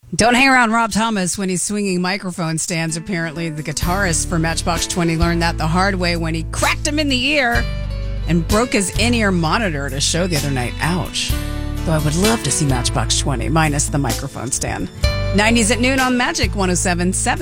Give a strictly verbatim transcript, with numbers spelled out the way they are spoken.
Don't hang around Rob Thomas when he's swinging microphone stands. Apparently, the guitarist for Matchbox twenty learned that the hard way when he cracked him in the ear and broke his in-ear monitor at a show the other night. Ouch. Though I would love to see Matchbox twenty minus the microphone stand. nineties at noon on Magic one oh seven point seven.